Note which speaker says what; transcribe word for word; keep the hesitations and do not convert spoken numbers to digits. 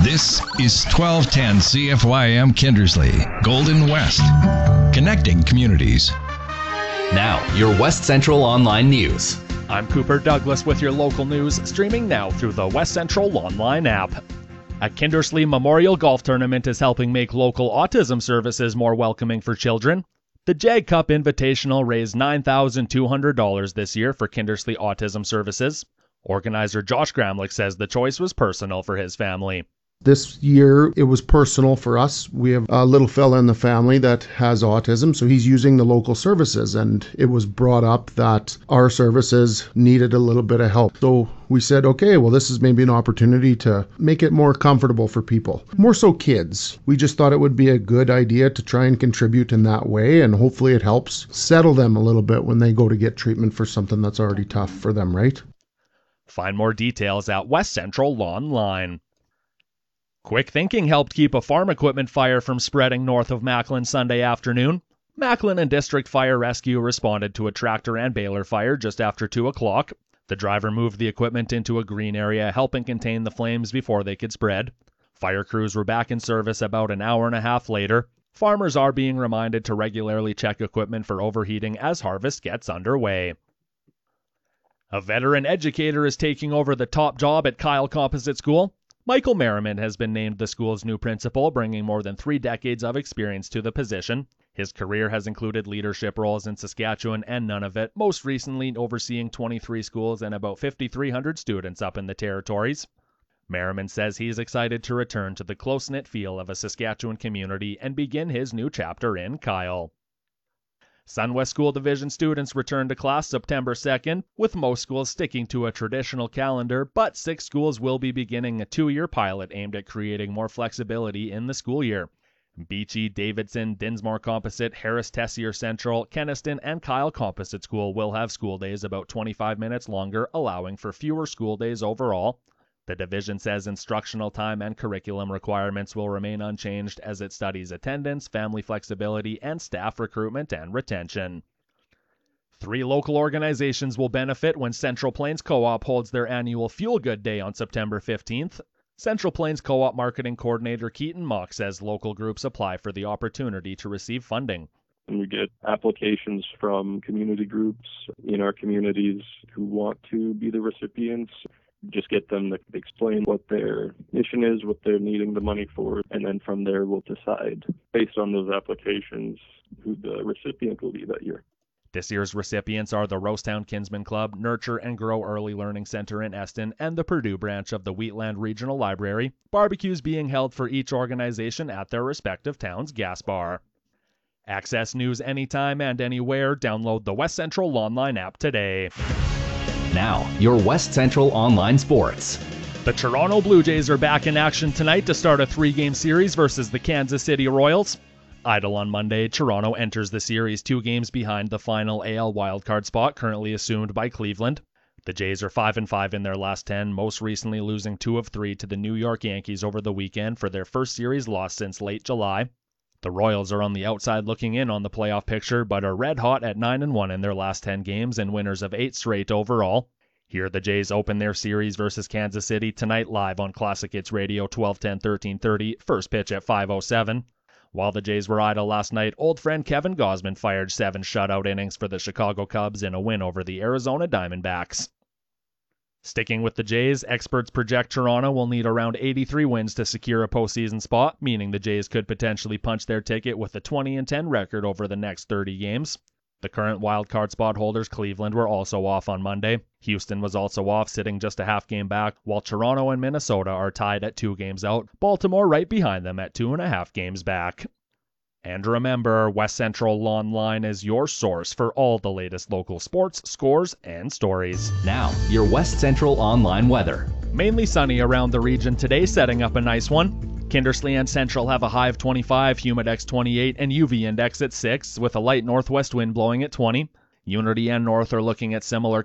Speaker 1: This is twelve ten C F Y M Kindersley, Golden West, connecting communities.
Speaker 2: Now, your West Central Online News.
Speaker 3: I'm Cooper Douglas with your local news, streaming now through the West Central Online app. A Kindersley Memorial Golf Tournament is helping make local autism services more welcoming for children. The Jag Cup Invitational raised nine thousand two hundred dollars this year for Kindersley Autism Services. Organizer Josh Gramlich says the choice was personal for his family.
Speaker 4: This year, it was personal for us. We have a little fella in the family that has autism, so he's using the local services, and it was brought up that our services needed a little bit of help. So we said, okay, well, this is maybe an opportunity to make it more comfortable for people, more so kids. We just thought it would be a good idea to try and contribute in that way, and hopefully it helps settle them a little bit when they go to get treatment for something that's already tough for them, right?
Speaker 3: Find more details at West Central Online. Quick thinking helped keep a farm equipment fire from spreading north of Macklin Sunday afternoon. Macklin and District Fire Rescue responded to a tractor and baler fire just after two o'clock. The driver moved the equipment into a green area, helping contain the flames before they could spread. Fire crews were back in service about an hour and a half later. Farmers are being reminded to regularly check equipment for overheating as harvest gets underway. A veteran educator is taking over the top job at Kyle Composite School. Michael Merriman has been named the school's new principal, bringing more than three decades of experience to the position. His career has included leadership roles in Saskatchewan and Nunavut, most recently overseeing twenty-three schools and about five thousand three hundred students up in the territories. Merriman says he's excited to return to the close-knit feel of a Saskatchewan community and begin his new chapter in Kyle. Sunwest School Division students return to class September second, with most schools sticking to a traditional calendar, but six schools will be beginning a two-year pilot aimed at creating more flexibility in the school year. Beachy, Davidson, Dinsmore Composite, Harris Tessier Central, Kenaston, and Kyle Composite School will have school days about twenty-five minutes longer, allowing for fewer school days overall. The division says instructional time and curriculum requirements will remain unchanged as it studies attendance, family flexibility, and staff recruitment and retention. Three local organizations will benefit when Central Plains Co-op holds their annual Fuel Good Day on September fifteenth. Central Plains Co-op Marketing Coordinator Keaton Mock says local groups apply for the opportunity to receive funding.
Speaker 5: And we get applications from community groups in our communities who want to be the recipients. Just get them to explain what their mission is, what they're needing the money for, and then from there we'll decide, based on those applications, who the recipient will be that year.
Speaker 3: This year's recipients are the Rosetown Kinsman Club, Nurture and Grow Early Learning Center in Eston, and the Purdue branch of the Wheatland Regional Library. Barbecues being held for each organization at their respective town's gas bar. Access news anytime and anywhere. Download the West Central Online app today.
Speaker 2: Now, your West Central Online Sports.
Speaker 3: The Toronto Blue Jays are back in action tonight to start a three-game series versus the Kansas City Royals. Idle on Monday, Toronto enters the series two games behind the final A L wildcard spot currently assumed by Cleveland. The Jays are five and five in their last ten, most recently losing two of three to the New York Yankees over the weekend for their first series loss since late July. The Royals are on the outside looking in on the playoff picture, but are red hot at nine and one in their last ten games and winners of eight straight overall. Here the Jays open their series versus Kansas City tonight live on Classic Hits Radio twelve ten thirteen thirty, first pitch at five oh seven. While the Jays were idle last night, old friend Kevin Gausman fired seven shutout innings for the Chicago Cubs in a win over the Arizona Diamondbacks. Sticking with the Jays, experts project Toronto will need around eighty-three wins to secure a postseason spot, meaning the Jays could potentially punch their ticket with a twenty and ten record over the next thirty games. The current wildcard spot holders, Cleveland, were also off on Monday. Houston was also off, sitting just a half game back, while Toronto and Minnesota are tied at two games out, Baltimore right behind them at two and a half games back. And remember, West Central Online is your source for all the latest local sports, scores, and stories.
Speaker 2: Now, your West Central Online weather.
Speaker 3: Mainly sunny around the region today, setting up a nice one. Kindersley and Central have a high of twenty-five, Humidex twenty-eight, and U V index at six, with a light northwest wind blowing at twenty. Unity and North are looking at similar